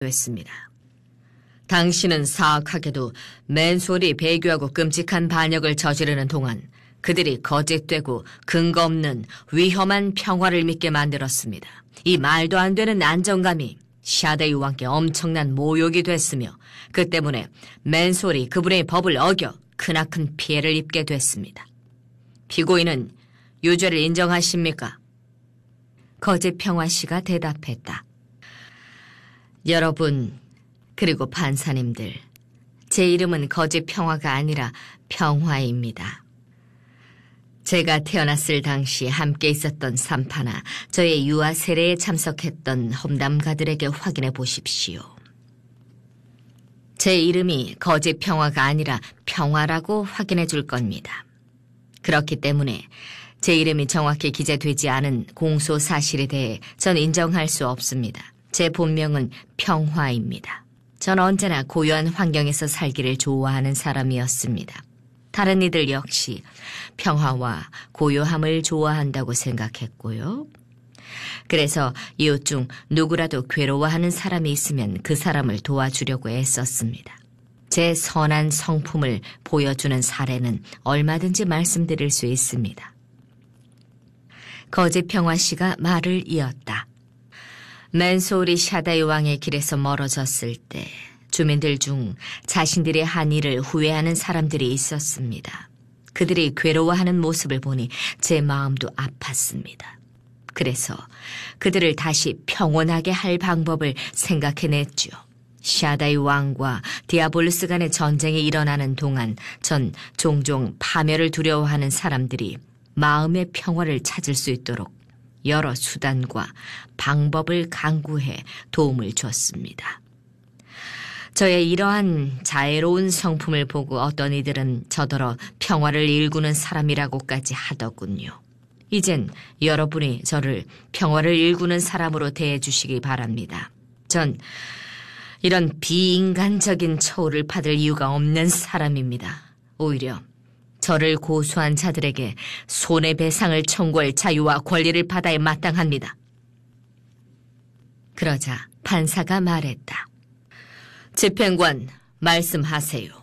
됐습니다. 당신은 사악하게도 맨솔이 배교하고 끔찍한 반역을 저지르는 동안 그들이 거짓되고 근거 없는 위험한 평화를 믿게 만들었습니다. 이 말도 안 되는 안정감이 샤데이 왕께 엄청난 모욕이 됐으며 그 때문에 맨솔이 그분의 법을 어겨 크나큰 피해를 입게 됐습니다. 피고인은 유죄를 인정하십니까? 거짓 평화 씨가 대답했다. 여러분, 그리고 판사님들, 제 이름은 거짓 평화가 아니라 평화입니다. 제가 태어났을 당시 함께 있었던 산파나 저의 유아 세례에 참석했던 험담가들에게 확인해 보십시오. 제 이름이 거짓 평화가 아니라 평화라고 확인해 줄 겁니다. 그렇기 때문에 제 이름이 정확히 기재되지 않은 공소 사실에 대해 전 인정할 수 없습니다. 제 본명은 평화입니다. 전 언제나 고요한 환경에서 살기를 좋아하는 사람이었습니다. 다른 이들 역시 평화와 고요함을 좋아한다고 생각했고요. 그래서 이웃 중 누구라도 괴로워하는 사람이 있으면 그 사람을 도와주려고 애썼습니다. 제 선한 성품을 보여주는 사례는 얼마든지 말씀드릴 수 있습니다. 거짓 평화 씨가 말을 이었다. 맨소울이 샤다이 왕의 길에서 멀어졌을 때 주민들 중 자신들의 한 일을 후회하는 사람들이 있었습니다. 그들이 괴로워하는 모습을 보니 제 마음도 아팠습니다. 그래서 그들을 다시 평온하게 할 방법을 생각해냈죠. 샤다이 왕과 디아볼루스 간의 전쟁이 일어나는 동안 전 종종 파멸을 두려워하는 사람들이 마음의 평화를 찾을 수 있도록 여러 수단과 방법을 강구해 도움을 줬습니다. 저의 이러한 자애로운 성품을 보고 어떤 이들은 저더러 평화를 일구는 사람이라고까지 하더군요. 이젠 여러분이 저를 평화를 일구는 사람으로 대해주시기 바랍니다. 전 이런 비인간적인 처우를 받을 이유가 없는 사람입니다. 오히려 저를 고소한 자들에게 손해배상을 청구할 자유와 권리를 받아야 마땅합니다. 그러자 판사가 말했다. 집행관, 말씀하세요.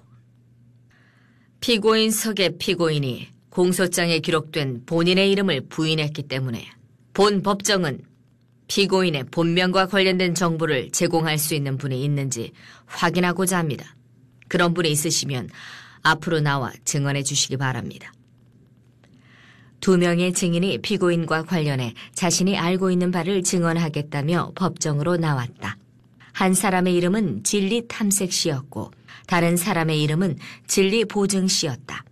피고인석의 피고인이 공소장에 기록된 본인의 이름을 부인했기 때문에 본 법정은 피고인의 본명과 관련된 정보를 제공할 수 있는 분이 있는지 확인하고자 합니다. 그런 분이 있으시면 앞으로 나와 증언해 주시기 바랍니다. 2명의 증인이 피고인과 관련해 자신이 알고 있는 바를 증언하겠다며 법정으로 나왔다. 한 사람의 이름은 진리 탐색 씨였고 다른 사람의 이름은 진리 보증 씨였다.